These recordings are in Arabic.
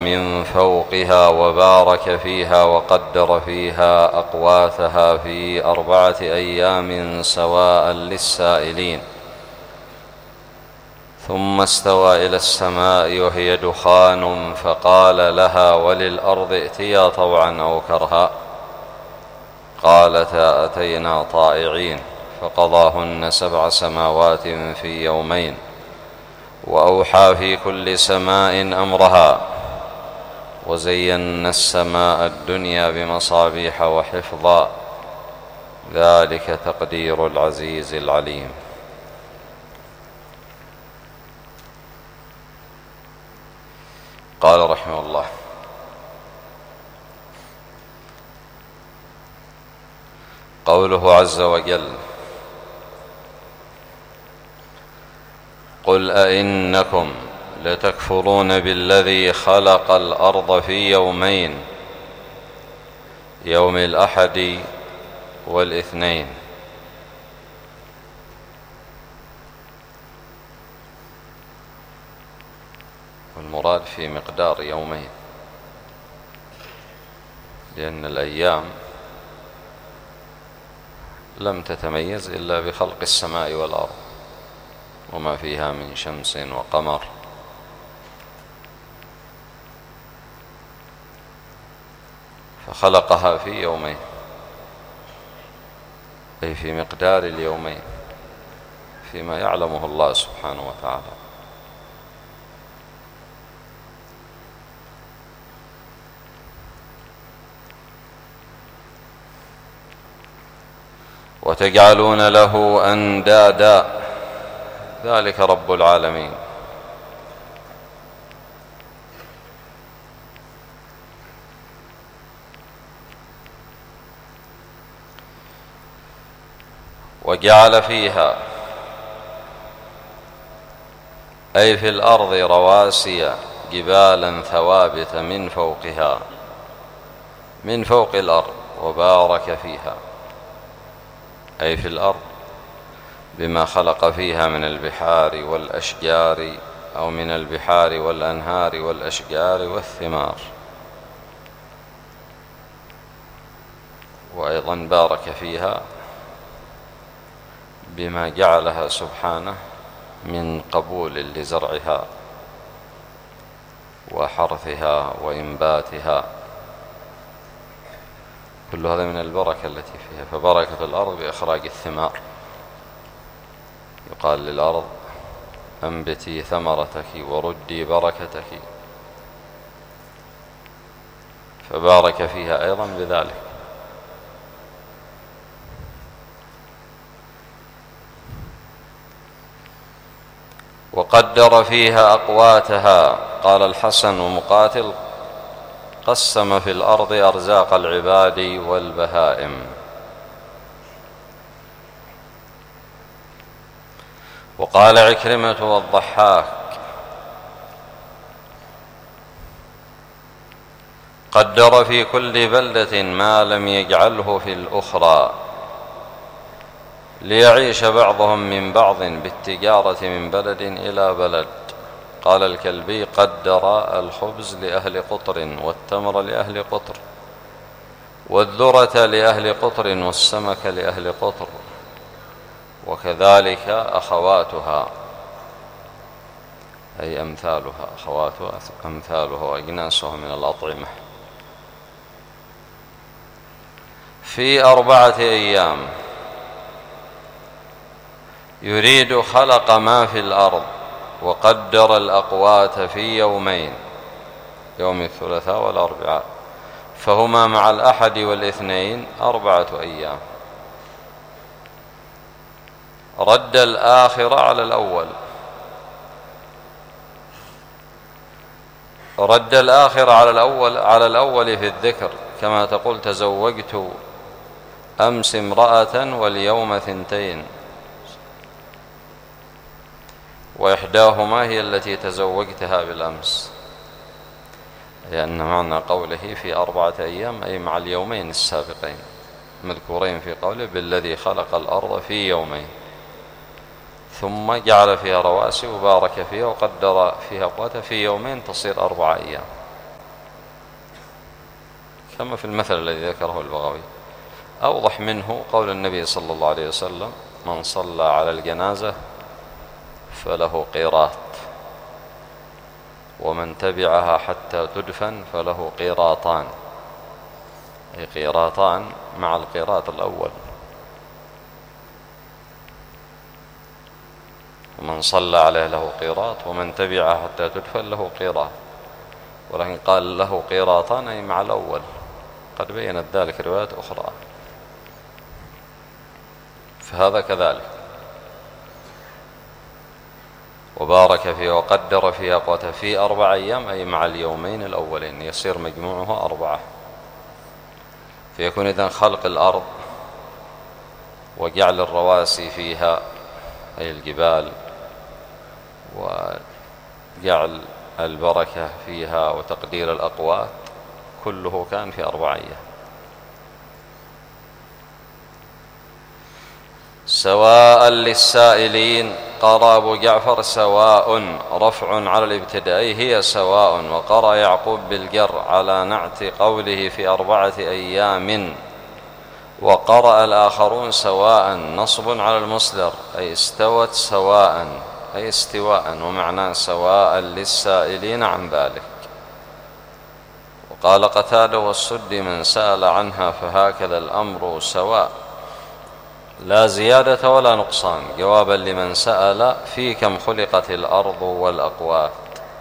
من فوقها وبارك فيها وقدر فيها أقواتها في 4 أيام سواء للسائلين، ثم استوى إلى السماء وهي دخان فقال لها وللأرض ائتيا طوعا أو كرها قالتا أتينا طائعين، فقضاهن 7 سماوات في يومين وأوحى في كل سماء أمرها، وزينا السماء الدنيا بمصابيح وحفظا، ذلك تقدير العزيز العليم. قال رحمه الله: قوله عز وجل: قل أئنكم لتكفرون بالذي خلق الأرض في يومين، يوم الأحد والاثنين. والمراد في مقدار يومين، لأن الأيام لم تتميز إلا بخلق السماء والأرض وما فيها من شمس وقمر، فخلقها في يومين، أي في مقدار اليومين فيما يعلمه الله سبحانه وتعالى. وتجعلون له أندادا، ذلك رب العالمين. وجعل فيها، أي في الأرض، رواسي جبالا ثوابت من فوقها، من فوق الأرض، وبارك فيها، أي في الأرض بما خلق فيها من البحار والأشجار، أو من البحار والأنهار والأشجار والثمار. وأيضا بارك فيها بما جعلها سبحانه من قبول لزرعها وحرثها وإنباتها، كل هذا من البركة التي فيها. فبركة الأرض بإخراج الثمار، يقال للأرض: أنبتي ثمرتك وردي بركتك، فبارك فيها أيضا بذلك. وقدر فيها أقواتها. قال الحسن ومقاتل: قسم في الأرض أرزاق العباد والبهائم. وقال عكرمة والضحاك: قدر في كل بلدة ما لم يجعله في الأخرى، ليعيش بعضهم من بعض بالتجارة من بلد إلى بلد. قال الكلبي: قدر الخبز لأهل قطر، والتمر لأهل قطر، والذرة لأهل قطر، والسمك لأهل قطر، وكذلك أخواتها، أي أمثالها، أخواتها أمثالها وأجناسها من الأطعمة، في 4 أيام. يريد خلق ما في الأرض، وقدر الأقوات في يومين، يوم الثلاثاء والأربعاء، فهما مع الأحد والاثنين 4 أيام. رد الآخر على الأول، رد الآخر على الأول في الذكر، كما تقول: تزوجت أمس امرأة واليوم 2، وإحداهما هي التي تزوجتها بالأمس، لأن معنى قوله في 4 أيام أي مع اليومين السابقين مذكورين في قوله: بالذي خلق الأرض في يومين. ثم جعل فيها رواسي وبارك فيها وقدر فيها قوتها في يومين تصير 4 أيام. كما في المثل الذي ذكره البغوي. أوضح منه قول النبي صلى الله عليه وسلم: من صلى على الجنازة فله قيراط، ومن تبعها حتى تدفن فله قيراطان، أي قيراطان مع القيراط الأول. ومن صلى عليه له قيراط، ومن تبعها حتى تدفن له قيراط. ولكن قال له قيراطان أي مع الأول، قد بينت ذلك روايات أخرى، فهذا كذلك. وبارك فيه وقدر فيه أقوته في 4 أيام، أي مع اليومين الأولين، يصير مجموعه 4. فيكون إذن خلق الأرض وجعل الرواسي فيها أي الجبال، وجعل البركة فيها وتقدير الأقوات، كله كان في 4 أيام. سواء للسائلين، قرأ أبو جعفر سواء رفع على الابتداء، هي سواء. وقرأ يعقوب بالجر على نعت قوله في 4 أيام. وقرأ الآخرون سواء نصب على المصدر، أي استوت سواء، أي استواء، ومعنى سواء للسائلين عن ذلك. وقال قتادة والسدي: من سأل عنها فهكذا الأمر سواء، لا زيادة ولا نقصان، جوابا لمن سأل في كم خلقت الأرض والأقوات.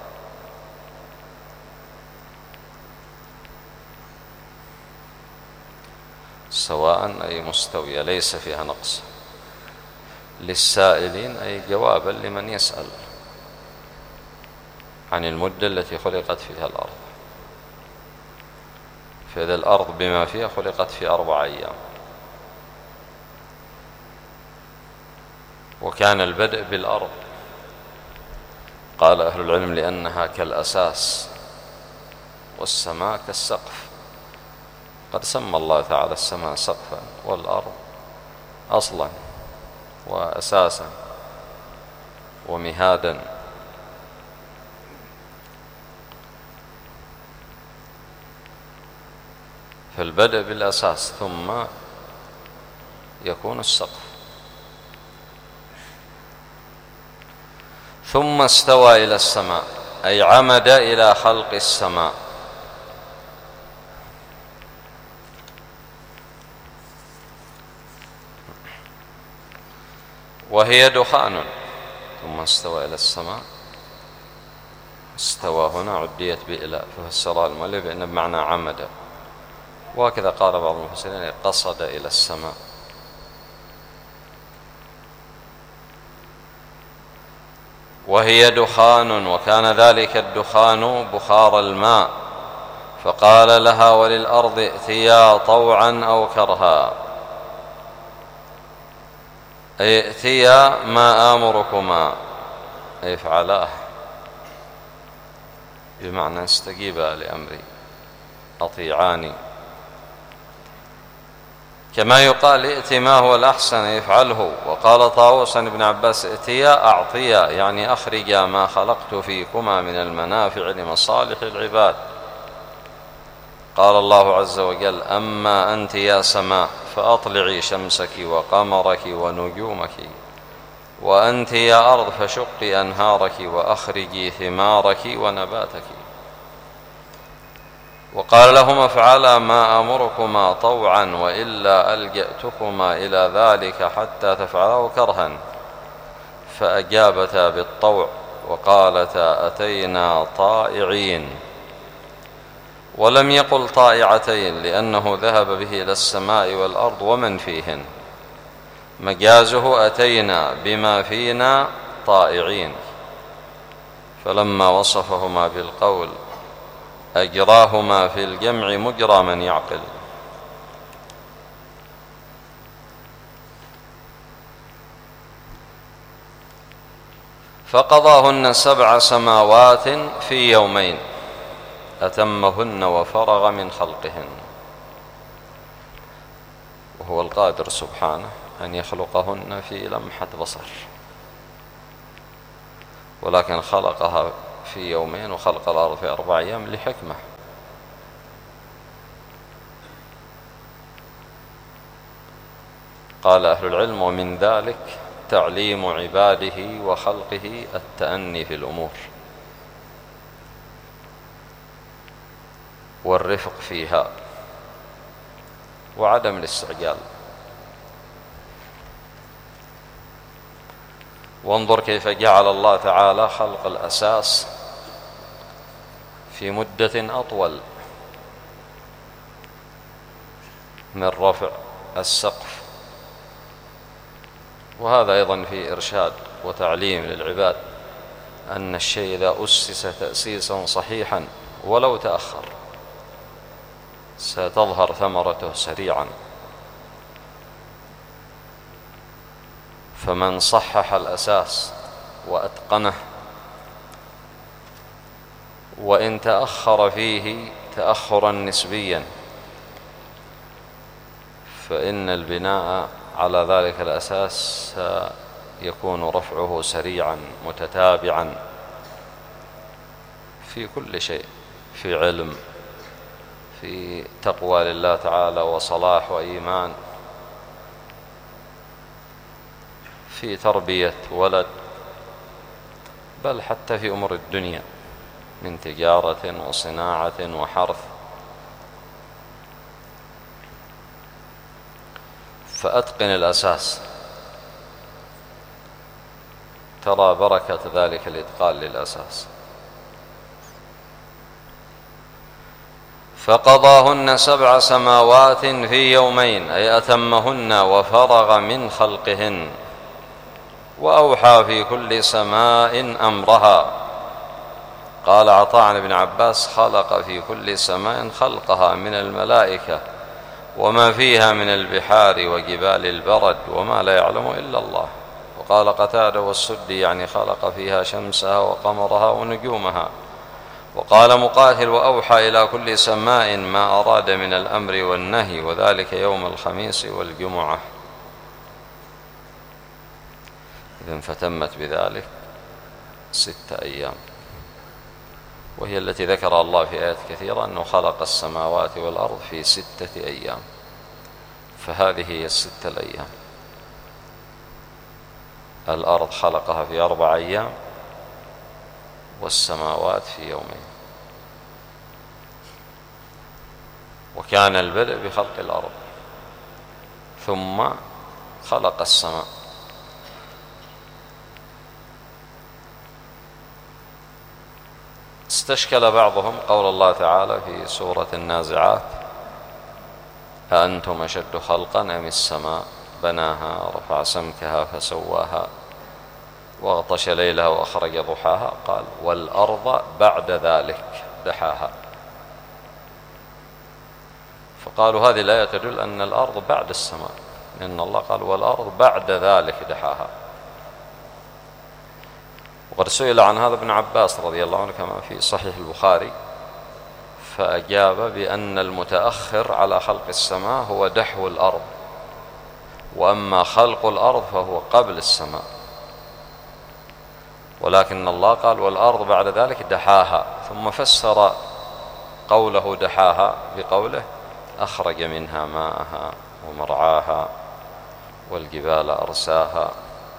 سواء أي مستوية ليس فيها نقص، للسائلين أي جوابا لمن يسأل عن المدة التي خلقت فيها الأرض. فإذا الأرض بما فيها خلقت في 4 أيام. وكان البدء بالأرض، قال أهل العلم لأنها كالأساس والسماء كالسقف. قد سمى الله تعالى السماء سقفا والأرض أصلا وأساسا ومهادا. فالبدء بالأساس ثم يكون السقف. ثم استوى إلى السماء، أي عمد إلى خلق السماء. وهي دخان. ثم استوى إلى السماء، استوى هنا عديت بإلى، ففسرها المؤلف بأن بمعنى عمد، وهكذا قال بعض المفسرين قصد إلى السماء. وهي دخان، وكان ذلك الدخان بخار الماء، فقال لها وللأرض ائتيا طوعا أو كرها، أي ائتيا ما آمركما، أي افعلاه، بمعنى استجيبا لأمري، أطيعاني. كما يقال ائت ما هو الأحسن يفعله. وقال طاووس عن ابن عباس ائتيا أعطيا، يعني أخرجا ما خلقت فيكما من المنافع لمصالح العباد. قال الله عز وجل: أما أنت يا سماء فأطلعي شمسك وقمرك ونجومك، وأنت يا أرض فشقي أنهارك وأخرجي ثمارك ونباتك. وقال لهما: افعلا ما أمركما طوعا وإلا ألجأتكما إلى ذلك حتى تفعلاه كرها، فأجابتا بالطوع وقالتا أتينا طائعين. ولم يقل طائعتين لأنه ذهب به إلى السماء والأرض ومن فيهن، مجازه أتينا بما فينا طائعين. فلما وصفهما بالقول أجراهما في الجمع مجرى من يعقل. فقضاهن 7 سماوات في يومين أتمهن وفرغ من خلقهن. وهو القادر سبحانه أن يخلقهن في لمحة بصر، ولكن خلقها في يومين وخلق الأرض في 4 أيام لحكمة. قال أهل العلم: ومن ذلك تعليم عباده وخلقه التأني في الأمور والرفق فيها وعدم الاستعجال. وانظر كيف جعل الله تعالى خلق الأساس في مدة أطول من رفع السقف، وهذا أيضا في إرشاد وتعليم للعباد أن الشيء إذا أسس تأسيسا صحيحا ولو تأخر ستظهر ثمرته سريعا. فمن صحح الأساس وأتقنه وإن تأخر فيه تأخرا نسبيا فإن البناء على ذلك الأساس يكون رفعه سريعا متتابعا في كل شيء، في علم، في تقوى لله تعالى وصلاح وإيمان، في تربية ولد، بل حتى في أمور الدنيا من تجارة وصناعة وحرث. فأتقن الأساس ترى بركة ذلك الإتقان للأساس. فقضاهن 7 سماوات في يومين، أي أتمهن وفرغ من خلقهن، وأوحى في كل سماء أمرها. قال عطاء عن ابن عباس: خلق في كل سماء خلقها من الملائكة وما فيها من البحار وجبال البرد وما لا يعلم إلا الله. وقال قتادة والسدي: يعني خلق فيها شمسها وقمرها ونجومها. وقال مقاتل: وأوحى إلى كل سماء ما أراد من الأمر والنهي، وذلك يوم الخميس والجمعة. إذن فتمت بذلك 6 أيام، وهي التي ذكرها الله في آيات كثيرة أنه خلق السماوات والأرض في 6 أيام، فهذه هي 6 الأيام. الأرض خلقها في 4 أيام والسماوات في يومين. وكان البدء بخلق الأرض ثم خلق السماء. استشكل بعضهم قول الله تعالى في سورة النازعات: أأنتم أشد خلقا أم السماء بناها رفع سمكها فسواها واغطش ليلها وأخرج ضحاها. قال: والأرض بعد ذلك دحاها. فقالوا هذه الآية تدل أن الأرض بعد السماء، لأن الله قال: والأرض بعد ذلك دحاها. وقد سئل عن هذا ابن عباس رضي الله عنه كما في صحيح البخاري، فأجاب بأن المتأخر على خلق السماء هو دحو الأرض، وأما خلق الأرض فهو قبل السماء. ولكن الله قال: والأرض بعد ذلك دحاها، ثم فسر قوله دحاها بقوله: أخرج منها ماءها ومرعاها والجبال أرساها.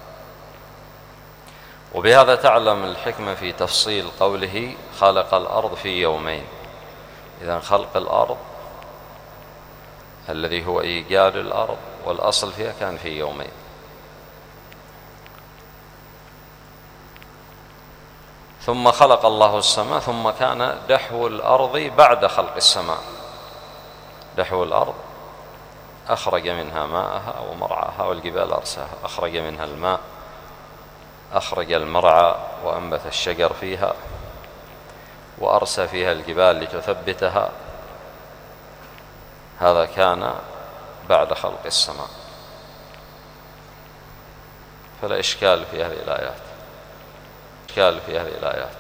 وبهذا تعلم الحكمة في تفصيل قوله: خلق الأرض في يومين. إذن خلق الأرض الذي هو إيجاد الأرض والأصل فيها كان في يومين. ثم خلق الله السماء، ثم كان دحو الأرض بعد خلق السماء. دحو الأرض أخرج منها ماءها ومرعاها والجبال أرساها. أخرج منها الماء، أخرج المرعى وأنبت الشجر فيها، وأرسى فيها الجبال لتثبتها. هذا كان بعد خلق السماء. فلا إشكال في هذه الآيات.